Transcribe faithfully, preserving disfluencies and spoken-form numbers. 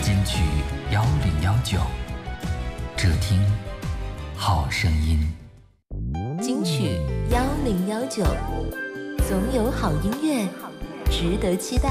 金曲幺零幺九，只听好声音。 金曲幺零幺九，总有好音乐值得期待。